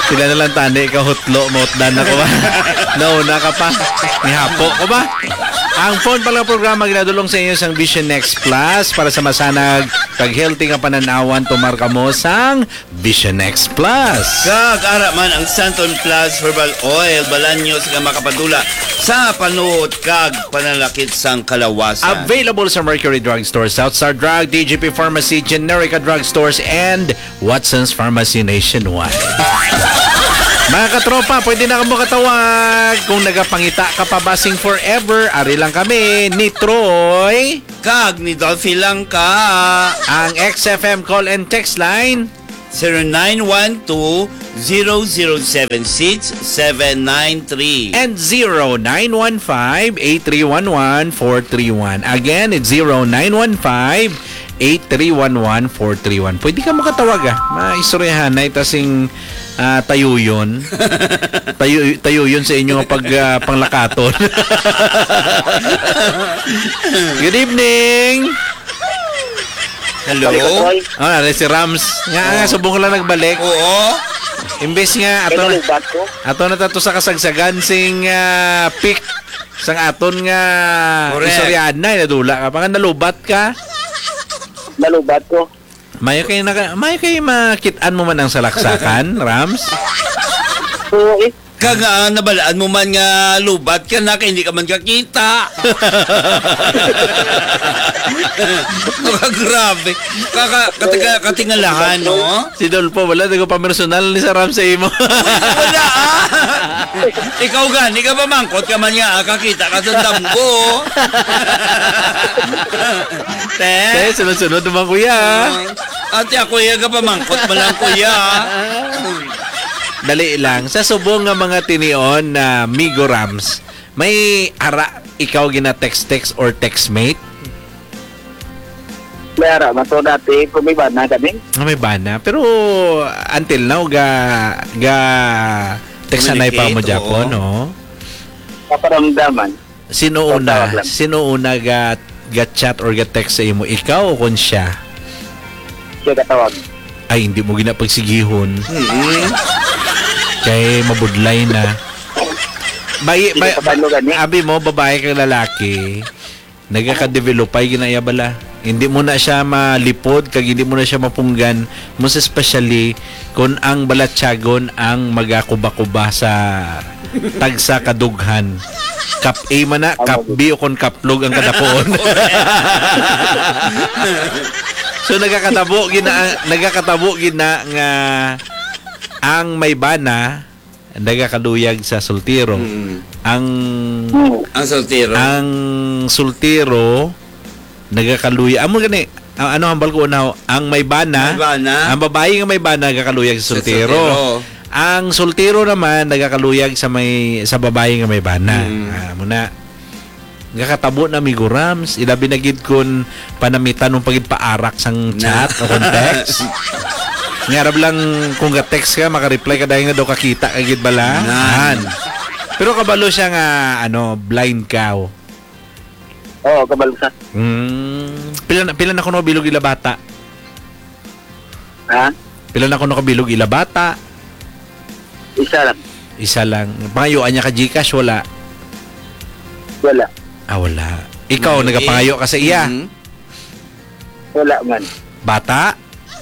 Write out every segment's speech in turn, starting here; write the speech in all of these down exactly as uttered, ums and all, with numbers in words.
Sila na lang tani ka hutlo, motdan ako ba? Nauna ka pa. Nihapo ko ba? Ang phone palang programa ginadulong sa inyo sang Vision Next Plus para sa masanag pag-healthy nga pananawan tumarka mo sang Vision Next Plus. Kag ara man ang Santon Plus Herbal Oil balanyos nga makapadula sa panuot kag panalakit sang kalawasan. Available sa Mercury Drugstore, Southstar Drug, D G P Pharmacy, Generica Drugstores, and Watson's Pharmacy nationwide. Mga katropa, pwede na kamo katawag. Kung nagapangita ka pa basing forever, ari lang kami ni Troy. Kag ni Dolphy lang ka. Ang X F M call and text line zero nine one two zero zero seven six seven nine three and zero nine one five eight three one one four three one. Again, it's zero nine one five eight three one one four three one. Pwede ka makatawag ah. Maistoryahan na itasing uh, tayo yun. tayo, tayo yun sa inyo pag uh, panglakaton. Good evening. Hello? Ah, si Rams. Nga nga, subong ko lang nagbalik. Oo. Imbes nga, ato na, ato na tato sa kasagsagan sing uh, pick sang aton nga istoryahan na, nadula ka. Pag nalubat ka. Nalubat ko. Mayo kayo, naka, mayo kayo makitaan mo man ang salaksakan, Rams? Oo eh. Kag uh, nabalaan mo man nga lubat ka na kaya hindi ka man kakita. Kaka grabe. Kaka katiga, katingalahan, no? Si Dolpo, wala. Hindi ko pa personal ni sa Rams sa imo. Wala ah. Ikaw gan, ikaw pa mangkot ka man nga, kakita ka sa damgo. Te? Te, sunod-sunod naman kuya. Uh, ate, ako iya ka pa mangkot mo lang kuya. Dali lang. Sa subong nga mga tinion na uh, Migo Rams, may ara ikaw gina text-text or textmate? May ara, mato dati, kung may bana kami. Ah, may bana. Pero until now, ga, ga textanay pa mo Japon, no? Paparamdaman. Sino una? Sino una ga, ga chat or ga text sa imo? Ikaw o kun siya? Siya katawag. Ay, hindi mo ginapagsigihon. Mm-hmm. Kay mabudlay na. Bay, bay, abi mo, babae kang lalaki, nagkaka-develop ay ginaya bala. Hindi mo na siya malipod, kag hindi mo na siya mapunggan. Most especially, kung ang balatsagon ang magakuba-kuba sa tagsa kadughan. Kap A man na, kap B o kung kaplog ang kadapoon. So nagakatabo gina nagakatabo gina nga ang may bana nagakaluyag sa sultiro. Mm. Ang ang sultiro. Ang sultiro nagakaluyag. Amo gani ano ang balko na ang may bana, may bana, ang babae nga may bana nagakaluyag sa sultiro. Sa sultiro. Ang sultiro naman nagakaluyag sa may sa babae nga may bana. Mm. Ah, muna gakatabo na Migo Rams, ilabi na gid kun panamitan ng pagid paarak sang chat o text. Ngarab lang kung ga-text ka, maka-reply ka dahil nga daw kakita kagid bala. Nan. Pero kabalo siya nga ano, blind cow. Oo, kabalo siya. Hmm. Pila na pila na kuno bilog ila bata. Ha? Pila na kuno kabilog ila bata. Isa lang. Isa lang. Pangayoan niya ka Gcash wala. Wala. Ah, wala. Ikaw, mm-hmm. nagapangayo ka sa iya? Mm-hmm. Wala man. Bata?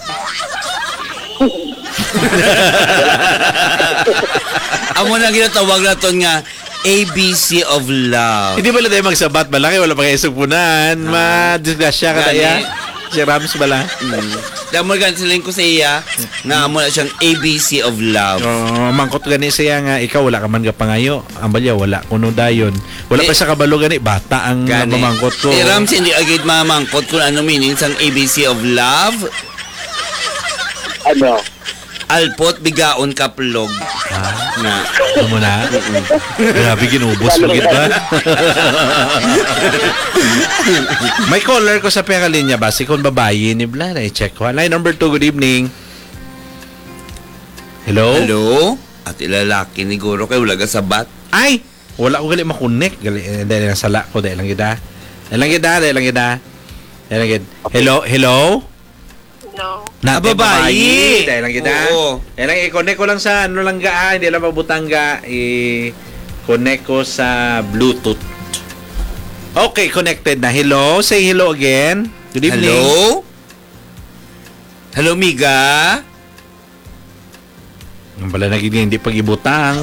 Amo na ginatawag na to nga A B C of Love. Hindi pala tayo magsabat. Malaki, wala pa kayo supunan. Ah. Ma-disgrasya ka tayo. Si Rams bala. Mm. Damo gan siling ko sa iya na amo na siyang A B C of Love. Oh, mangkot gani siya nga ikaw wala ka man gapangayo. Ambalya wala kuno dayon. Wala pa sa kabalo gani bata ang mamangkot ko. Si Rams hindi agad mamangkot kung ano meaning sang A B C of Love. Ano? Alpot bigaon kaplog. Ah, na. Ano mo na? Grabe ginubos mo kita. May caller ko sa pekalinya ba? Si kung babae ni Bla. I-check ko. Line number two, good evening. Hello? Hello? At ilalaki ni Guro kay wala ka sabat. Ay! Wala ko gali makunik. Gali, dahil lang sala ko. Dahil lang kita. Dahil lang kita. Dahil lang kita. Dahil lang kita. Hello? Hello? no. Na Ah, babae. Dahil lang kita. Oo. Dahil lang i-connect ko lang sa ano lang ga, ah, hindi lang mabutang ga, i-connect ko sa Bluetooth. Okay, connected na. Hello, say hello again. Good evening. Hello? Hello, Miga? Ang pala naging hindi pag-ibutang.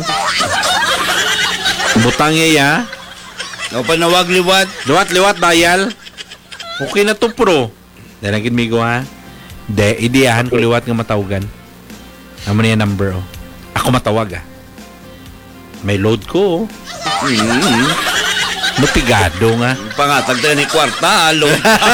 Butang niya ya. O panawag liwat? Liwat-liwat, dial. Okay na to, pro. Dahil lang migo ha. De, idiyahan ko liwat nga matawagan. Ano na yung number, oh. Ako matawag, ah. May load ko, oh. Mm-hmm. Napigado nga. Pangatag tayo ni kwarta, alo.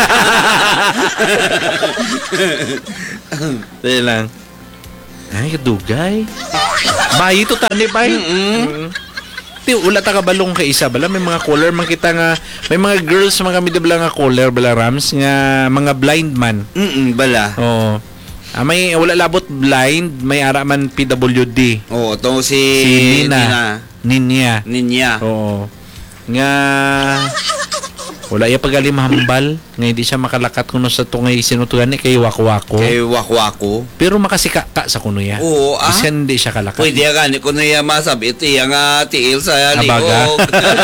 Dahil lang. Ay, kadugay. Bayi to tani, bay. Mm-hmm. Ti ula ta kabalong kay isa bala may mga caller man kita nga may mga girls mga kami bala nga caller bala Rams nga mga blind man. Mm bala. Oh. Ah, may wala labot blind, may ara man P W D. Oo, to si, Si Nina. Ninya. Ninya. Oo. Nga wala iya pagali mahambal nga hindi siya makalakat kuno sa tungay sinutugan ni kay wako-wako. Kay wakwako. Pero makasika ka sa kuno ya. Oo, ah. Kasi hindi siya kalakat. Pwede ya gani ko na iya masabit iya nga tiil sa Abaga. liog.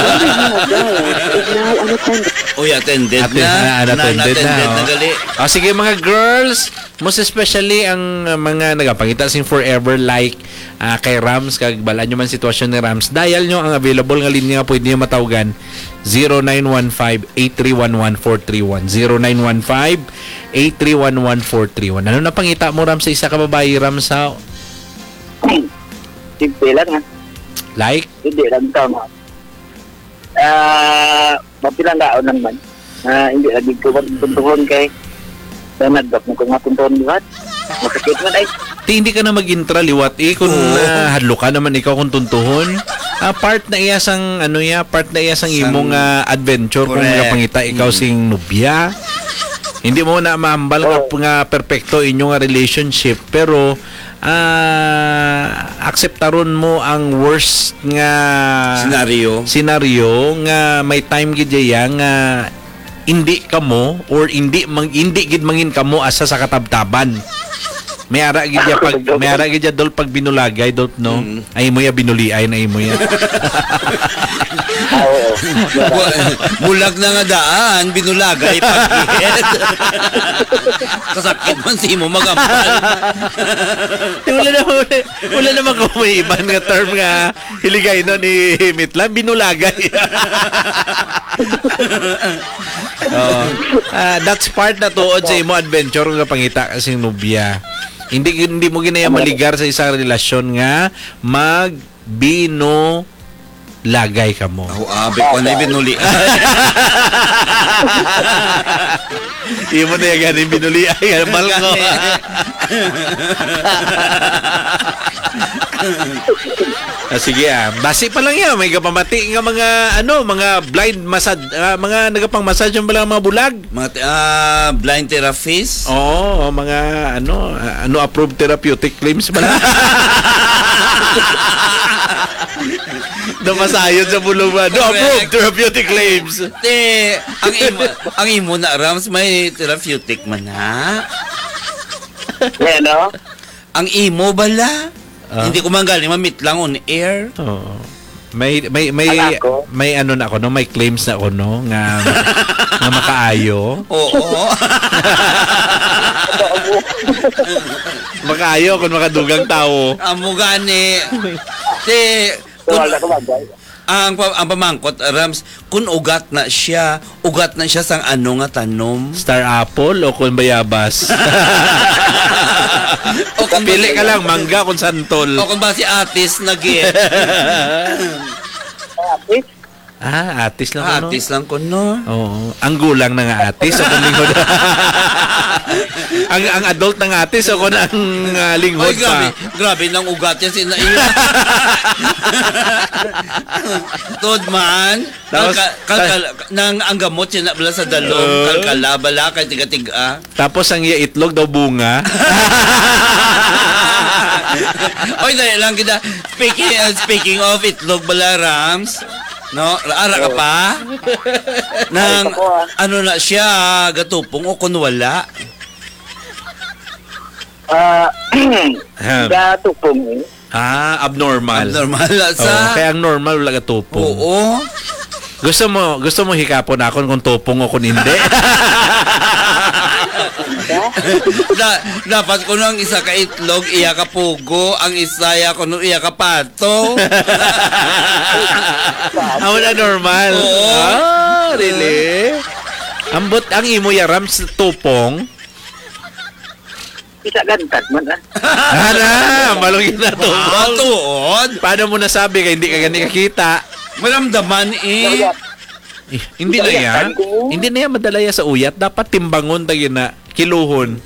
Uy, attended Atten- na. na, unattended na, Na-attended oh. na gali. Ah, sige mga girls, most especially ang uh, mga nagapangita sing forever like uh, kay Rams, kag balaan nyo man sitwasyon ni Rams, dial nyo ang available nga linya nga pwede nyo matawagan zero nine one five, eight three one one, four three one zero nine one five, eight three one one, four three one. Ano na pangita mo Rams sa isa ka babae Rams sa Simple lang ha. like? Hindi lang tama. Ah, mapilang daon lang man. Ah, hindi lagi ko tuntuhon kay danagdap mo kung matuntuhon liwat. Masakit man ay. Ti, hindi ka na mag-intra liwat eh kung uh, hadlo ka naman ikaw kung tuntuhon. Ah, part na iya sang ano ya, part na iya sang Sang- imong uh, adventure kung Correct. napangita ikaw Mm. sing nubya. Hindi mo na maambal nga, Oh. nga perfecto inyong nga relationship pero ah akseptaron mo ang worst nga Senaryo. senaryo nga may time gid ya nga hindi kamo or hindi mang hindi gid mangin kamo asa sa katabtaban. May ara gid ya pag may ara gid ya dol pag binulagay dot no. Mm. Ay mo ya binuliay na imo ya. Ah, oo. Bu- Bulag na nga daan, binulagay pagkit. Kasakit man si mo magampal. wala na wala, wala naman ko may ibang nga term nga hiligay no ni Mitlan binulagay. Oh. Ah, that's part na tuod sa imo adventure nga pangita kasing nubya. Hindi hindi mo ginaya maligar sa isang relasyon nga magbino lagay ka mo. Oh, abe ko na binuli. Imo na yung ganing binuli ay mal ko. Ah, sige ah. Basi pa lang yan. May kapamati nga mga ano, mga blind massage, ah, mga nagapang massage yung pala mga bulag. Mga ah, blind therapist. Oo, mga ano, ah, ano approved therapeutic claims pala. Namasayod sa bulong ba? No approved therapeutic claims. Te, ang imo, ang imo na Rams may therapeutic man ha. Yan, no? Ang imo bala. Ah. Hindi ko man galing mamit lang on air. Oo. May may may Anak ko. may ano na ako no, may claims na ako no nga nga makaayo. Oo. Makaayo kung makadugang tao. Amo gani. Te, kun, Wala ka bagay. ang pa- ang pamangkot Rams, kun ugat na siya, ugat na siya sang ano nga tanom. Star apple o kung bayabas. O kung Pili ka lang mangga kung santol. O kung ba si Atis nagit. Atis? Ah, atis lang ano? Atis lang ko no. Oo. Ang gulang na nga atis o kung linghod. ang ang adult na nga atis o kung ang uh, linghod Ay, grabe, pa. grabe nang ugat yan sina iyo. Tod man, Tapos- kalka, kalkal, nang ang gamot sila bala sa dalom, Uh. kalkala bala kay tiga-tiga. Tapos ang iya itlog daw bunga. Oy, dahil lang kita. Speaking, uh, speaking of itlog bala Rams, no, ara ka pa? Nang, Ay, ako, ah. ano na siya, gatupong o kun wala. Ah, gatupong eh. Ah, abnormal. Normal Oo, sa... kaya ang normal wala ka tupong. Oo. Gusto mo, gusto mo hikapon ako kung tupong o kung hindi? da, dapat ko nang isa ka itlog, iya ka pugo, ang isaya ko nung iya ka pato. Ako na normal. Oo. Ah, really? Ambot ang imo yaram sa tupong. Isa gantad man ah. Ana, malungin na to. Matuod. Paano mo nasabi kaya hindi ka gani kakita? Maramdaman eh. Eh, hindi na yan. Hindi na yan madalaya sa uyat. Dapat timbangon tayo na kiluhon.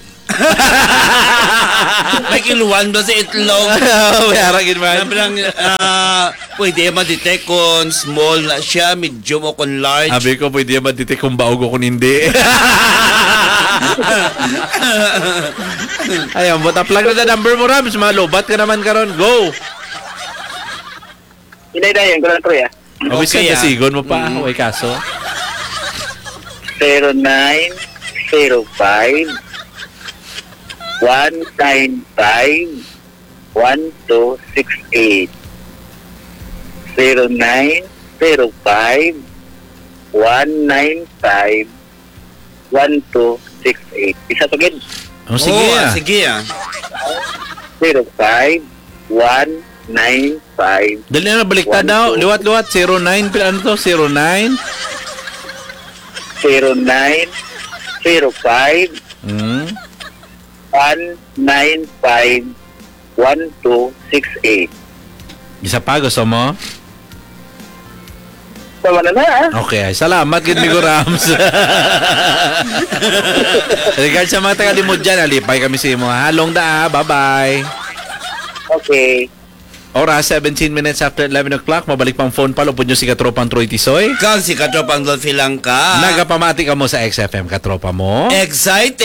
May kiluan ba sa itlog? May haragin man. Sabi lang, ah, pwede ma-detect kung small na siya, medium o kung large. Sabi ko, pwede yan matiti kung baog o kung hindi. Ayun, but plug na the number mo, Rams. Malubat ka naman karon. Go! Inay-dayan ko lang, Troy ah. Obis Okay, ka, ah. sigon mo pa. Huwag kaso. zero nine zero five one nine five one two six eight zero nine zero five one nine five one two six eight. Isa to again. Oh, sige Oo, ah. sige ah. zero five one nine five. Dali na, baliktad One, daw. two. Liwat-liwat. zero nine. Ano to? zero nine. zero nine zero five Hmm. one nine five one two six eight. Isa pa, gusto mo? Tama na na ah. Okay, ay, salamat gid mi ko, Rams. Regard sa mga taga-limod dyan, alipay kami sa imo. Halong da, ah. Bye-bye. Okay. Oras, seventeen minutes after eleven o'clock. Mabalik pang phone pa. Lupod nyo si Katropang Troy Tisoy. Kang si Katropang Dolphy lang ka. Nagapamati ka mo sa X F M, Katropa mo. Excited.